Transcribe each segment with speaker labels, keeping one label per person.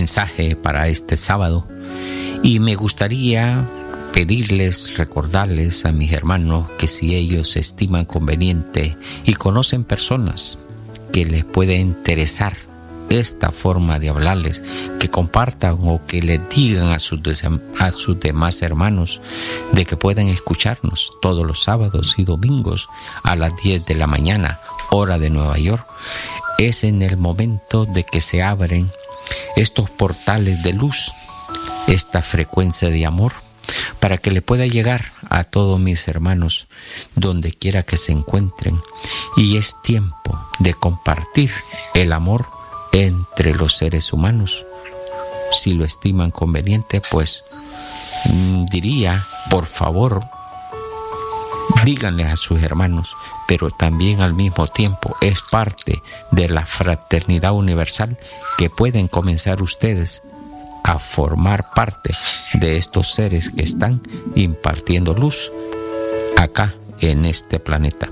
Speaker 1: mensaje para este sábado y me gustaría pedirles, recordarles a mis hermanos que si ellos estiman conveniente y conocen personas que les puede interesar esta forma de hablarles, que compartan o que les digan a sus demás hermanos de que pueden escucharnos todos los sábados y domingos a las 10 de la mañana, hora de Nueva York. Es en el momento de que se abren estos portales de luz, esta frecuencia de amor, para que le pueda llegar a todos mis hermanos donde quiera que se encuentren. Y es tiempo de compartir el amor entre los seres humanos. Si lo estiman conveniente, pues diría, por favor, díganle a sus hermanos, pero también al mismo tiempo es parte de la fraternidad universal que pueden comenzar ustedes a formar parte de estos seres que están impartiendo luz acá en este planeta.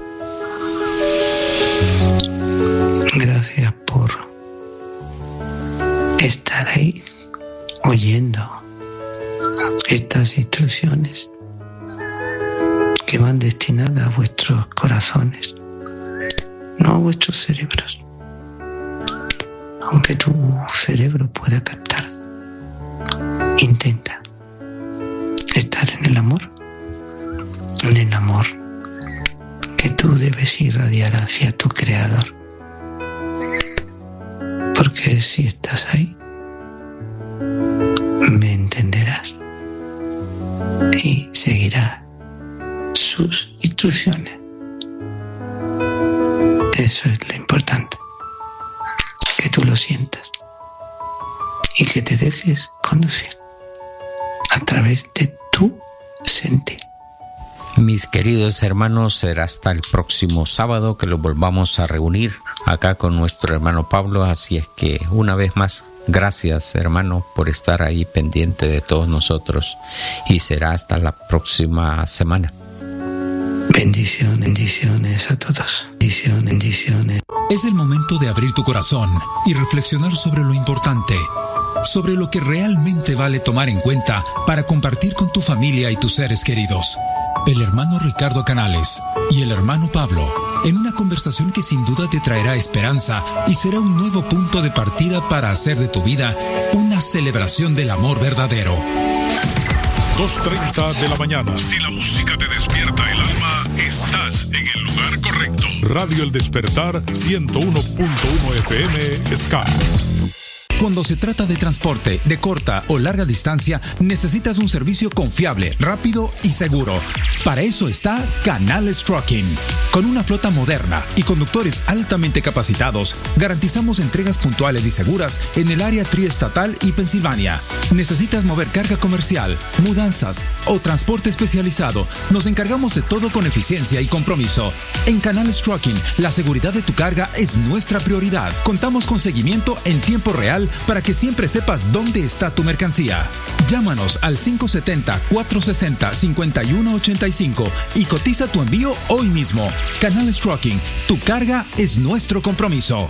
Speaker 2: Gracias por estar ahí oyendo estas instrucciones que van destinadas a vuestros corazones, no a vuestros cerebros, aunque tu cerebro pueda captar. Intenta estar en el amor que tú debes irradiar hacia tu Creador, porque si estás ahí me entenderás y seguirás sus instrucciones. Eso es lo importante, que tú lo sientas y que te dejes conducir a través de tu sentir.
Speaker 1: Mis queridos hermanos, será hasta el próximo sábado que los volvamos a reunir acá con nuestro hermano Pablo. Así es que una vez más, gracias hermano por estar ahí pendiente de todos nosotros y será hasta la próxima semana.
Speaker 2: Bendiciones a todos. Bendiciones.
Speaker 3: Es el momento de abrir tu corazón y reflexionar sobre lo importante, sobre lo que realmente vale tomar en cuenta para compartir con tu familia y tus seres queridos. El hermano Ricardo Canales y el hermano Pablo, en una conversación que sin duda te traerá esperanza y será un nuevo punto de partida para hacer de tu vida una celebración del amor verdadero.
Speaker 4: 2:30 de la mañana. Si la música te despierta el alma, estás en el lugar correcto. Radio El Despertar 101.1 FM Sky.
Speaker 3: Cuando se trata de transporte de corta o larga distancia, necesitas un servicio confiable, rápido y seguro. Para eso está Canales Trucking. Con una flota moderna y conductores altamente capacitados, garantizamos entregas puntuales y seguras en el área triestatal y Pensilvania. ¿Necesitas mover carga comercial, mudanzas o transporte especializado? Nos encargamos de todo con eficiencia y compromiso. En Canales Trucking, la seguridad de tu carga es nuestra prioridad. Contamos con seguimiento en tiempo real para que siempre sepas dónde está tu mercancía. Llámanos al 570-460-5185 y cotiza tu envío hoy mismo. Canales Trucking, tu carga es nuestro compromiso.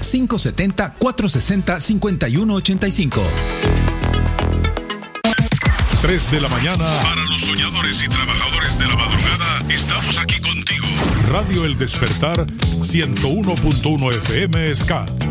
Speaker 3: 570-460-5185.
Speaker 4: 3 de la mañana. Para los soñadores y trabajadores de la madrugada, estamos aquí contigo. Radio El Despertar 101.1 FM Ska.